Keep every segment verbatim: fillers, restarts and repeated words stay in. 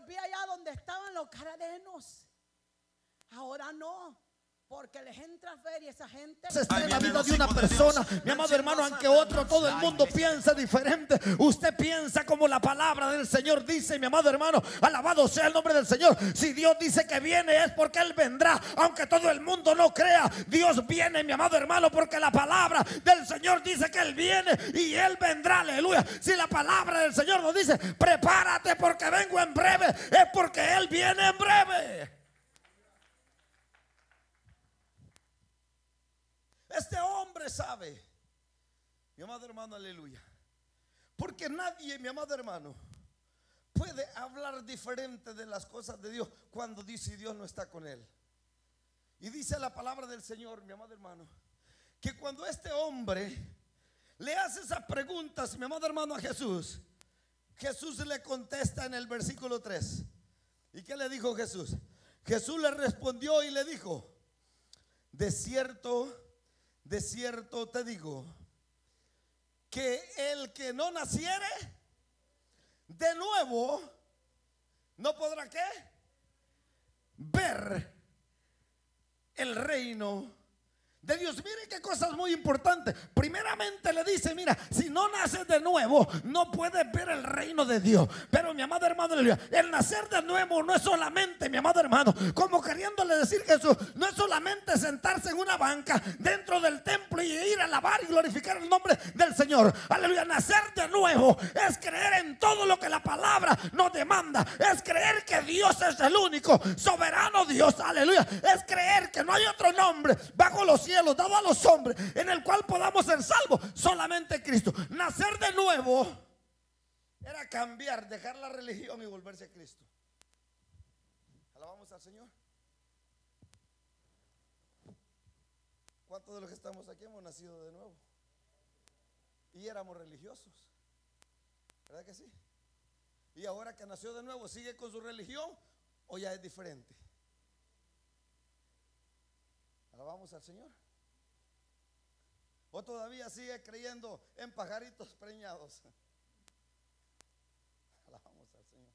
volví allá donde estaban los cananeos. Ahora no, porque les entra feria esa gente. Está en la vida de una persona, mi amado hermano, aunque otro, todo el mundo piensa diferente. Usted piensa como la palabra del Señor dice, mi amado hermano. Alabado sea el nombre del Señor. Si Dios dice que viene, es porque Él vendrá, aunque todo el mundo no crea. Dios viene, mi amado hermano, porque la palabra del Señor dice que Él viene y Él vendrá. Aleluya. Si la palabra del Señor nos dice, prepárate porque vengo en breve, es porque Él viene en breve. Este hombre sabe, mi amado hermano, aleluya, porque nadie, mi amado hermano, puede hablar diferente de las cosas de Dios cuando dice Dios no está con él. Y dice la palabra del Señor, mi amado hermano, que cuando este hombre le hace esas preguntas, mi amado hermano, a Jesús, Jesús le contesta en el versículo tres. ¿Y qué le dijo Jesús? Jesús le respondió y le dijo: de cierto, de cierto te digo, que el que no naciere de nuevo no podrá ¿qué? Ver el reino de Dios. Mire qué cosas muy importantes. Primeramente le dice, mira, si no naces de nuevo, no puedes ver el reino de Dios. Pero mi amado hermano, el nacer de nuevo no es solamente, mi amado hermano, como queriéndole decir Jesús, no es solamente sentarse en una banca dentro del templo y ir a alabar y glorificar el nombre del Señor. Aleluya. Nacer de nuevo es creer en todo lo que la palabra nos demanda. Es creer que Dios es el único soberano Dios. Aleluya. Es creer que no hay otro nombre bajo los cielos dado a los hombres en el cual podamos ser salvos, solamente Cristo. Nacer de nuevo era cambiar, dejar la religión y volverse a Cristo. Alabamos al Señor. ¿Cuántos de los que estamos aquí hemos nacido de nuevo? Y éramos religiosos, ¿verdad que sí? Y ahora que nació de nuevo, ¿sigue con su religión o ya es diferente? Alabamos al Señor. ¿O todavía sigue creyendo en pajaritos preñados? Alabamos al Señor.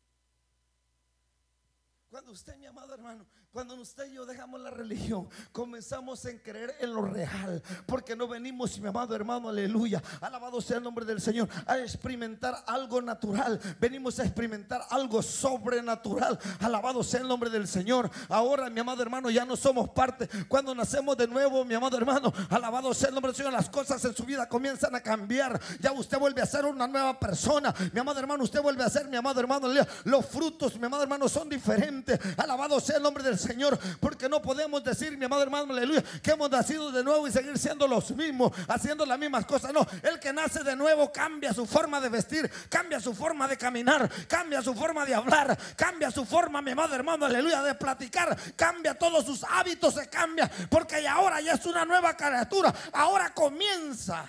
Cuando usted, mi amado hermano, cuando usted y yo dejamos la religión, comenzamos en creer en lo real, porque no venimos, mi amado hermano, aleluya, alabado sea el nombre del Señor, a experimentar algo natural. Venimos a experimentar algo sobrenatural. Alabado sea el nombre del Señor. Ahora, mi amado hermano, ya no somos parte. Cuando nacemos de nuevo, mi amado hermano, alabado sea el nombre del Señor, las cosas en su vida comienzan a cambiar. Ya usted vuelve a ser una nueva persona. Mi amado hermano, usted vuelve a ser, mi amado hermano, aleluya, los frutos, mi amado hermano, son diferentes. Alabado sea el nombre del Señor, porque no podemos decir, mi amado hermano, aleluya, que hemos nacido de nuevo y seguir siendo los mismos, haciendo las mismas cosas. No, el que nace de nuevo cambia su forma de vestir, cambia su forma de caminar, cambia su forma de hablar, cambia su forma, mi amado hermano, aleluya, de platicar, cambia todos sus hábitos, se cambia, porque ya ahora ya es una nueva criatura. Ahora comienza.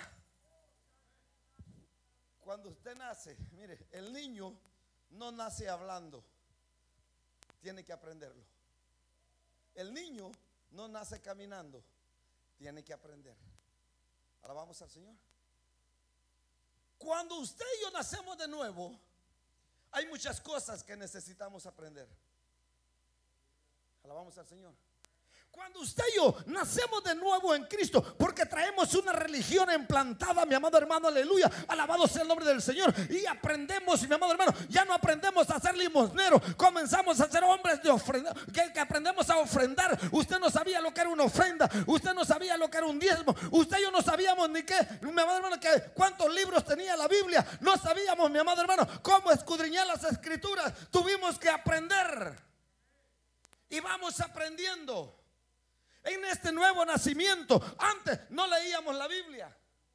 Cuando usted nace, mire, el niño no nace hablando, tiene que aprenderlo. El niño no nace caminando, tiene que aprender. Alabamos al Señor. Cuando usted y yo nacemos de nuevo, hay muchas cosas que necesitamos aprender. Alabamos al Señor. Cuando usted y yo nacemos de nuevo en Cristo, porque traemos una religión implantada, mi amado hermano, aleluya, alabado sea el nombre del Señor, y aprendemos, mi amado hermano, ya no aprendemos a ser limosneros, comenzamos a ser hombres de ofrenda, que, que aprendemos a ofrendar. Usted no sabía lo que era una ofrenda, usted no sabía lo que era un diezmo, usted y yo no sabíamos ni qué, mi amado hermano, que cuántos libros tenía la Biblia, no sabíamos, mi amado hermano, cómo escudriñar las escrituras. Tuvimos que aprender y vamos aprendiendo. En este nuevo nacimiento, antes no leíamos la Biblia.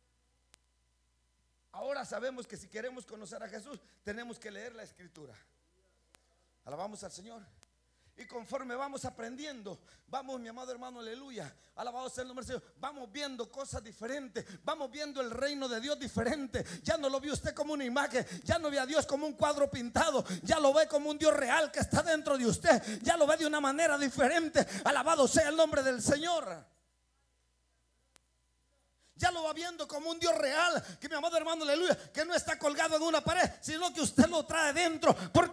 Ahora sabemos que si queremos conocer a Jesús, tenemos que leer la escritura. Alabamos al Señor. Y conforme vamos aprendiendo, vamos, mi amado hermano, aleluya, alabado sea el nombre del Señor, vamos viendo cosas diferentes, vamos viendo el reino de Dios diferente. Ya no lo ve usted como una imagen, ya no ve a Dios como un cuadro pintado, ya lo ve como un Dios real que está dentro de usted, ya lo ve de una manera diferente. Alabado sea el nombre del Señor. Ya lo va viendo como un Dios real, que mi amado hermano, aleluya, que no está colgado en una pared, sino que usted lo trae dentro, porque